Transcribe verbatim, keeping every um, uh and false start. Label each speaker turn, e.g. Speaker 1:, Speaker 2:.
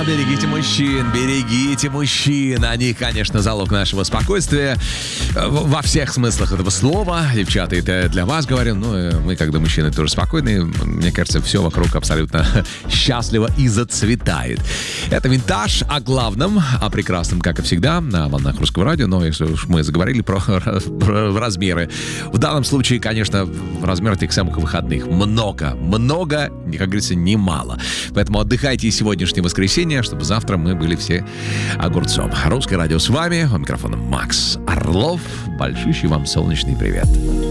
Speaker 1: берегите мужчин, берегите мужчин. Они, конечно, залог нашего спокойствия во всех смыслах этого слова. Девчата, это для вас говорю. Ну, мы, когда мужчины, тоже спокойные. Мне кажется, все вокруг абсолютно счастливо и зацветает. Это «Винтаж» о главном, о прекрасном, как и всегда, на волнах Русского радио. Но если уж мы заговорили про, про размеры. В данном случае, конечно, размер этих самых выходных много. Много, как говорится, немало. Поэтому отдыхайте сегодняшнее воскресенье, чтобы завтра мы были все огурцом. Русское радио с вами. У микрофона Макс Орлов. Большущий вам солнечный привет.